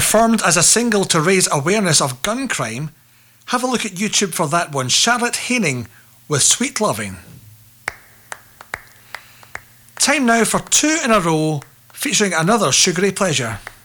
Performed as a single to raise awareness of gun crime, have a look at YouTube for that one. Charlotte Haining with Sweet Loving. Time now for two in a row featuring another sugary pleasure.